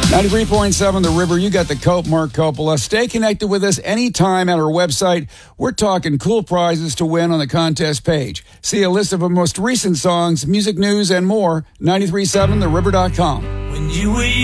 93.7 The River, you got the Cope, Mark Coppola. Stay connected with us anytime at our website. We're talking cool prizes to win on the contest page. See a list of our most recent songs, music news, and more, 93.7theriver.com. When you were young.